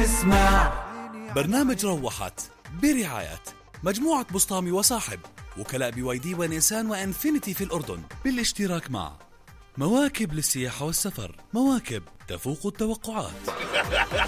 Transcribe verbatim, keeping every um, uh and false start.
اسمع. برنامج روحت برعاية مجموعة بسطامي وصاحب، وكلاء بي واي دي ونيسان وانفينيتي في الأردن، بالاشتراك مع مواكب للسياحة والسفر، مواكب تفوق التوقعات.